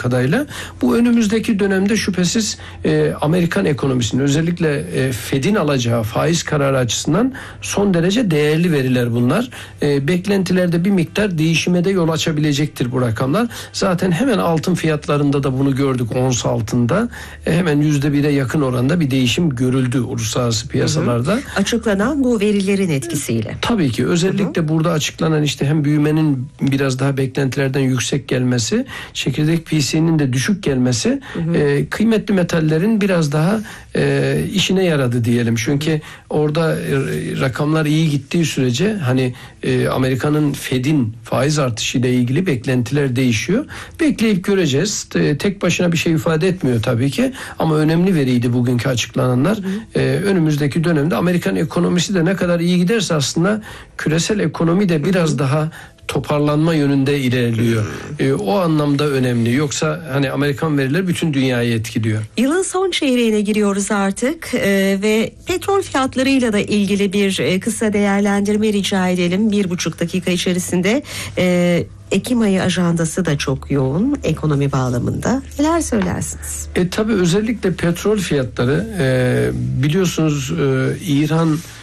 kadarıyla. Bu önümüzdeki dönemde şüphesiz Amerikan ekonomisinin, özellikle Fed'in alacağı faiz kararı açısından son derece değerli veriler bunlar. Beklentilerde bir miktar değişime de yol açabilecektir bu rakamlar. Zaten hemen altın fiyatlarında da bunu gördük, ons altında. Hemen %1'e yakın oranda bir değişim görüldü uluslararası piyasalarda. Açıklanan bu verilerin etkisiyle. Tabii ki özellikle burada açıklanan işte hem büyümenin biraz daha beklentilerden yüksek gelmesi, çekirdek PC'nin de düşük gelmesi kıymetli metallerin biraz daha işine yaradı diyelim. Çünkü orada rakamlar iyi gittiği sürece hani Amerika'nın Fed'in faiz artışıyla ilgili beklentiler değişiyor. Bekleyip göreceğiz. Tek başına bir şey ifade etmiyor tabii ki ama önemli veriydi bugünkü açıklananlar. Önümüzdeki dönemde Amerikan ekonomisi de ne kadar iyi giderse aslında küresel ekonomi de biraz daha toparlanma yönünde ilerliyor. O anlamda önemli. Yoksa hani Amerikan verileri bütün dünyayı etkiliyor. Yılın son çeyreğine giriyoruz artık ve petrol fiyatlarıyla da ilgili bir kısa değerlendirme rica edelim. 1,5 dakika içerisinde. Ekim ayı ajandası da çok yoğun ekonomi bağlamında. Neler söylersiniz? Tabii özellikle petrol fiyatları biliyorsunuz İran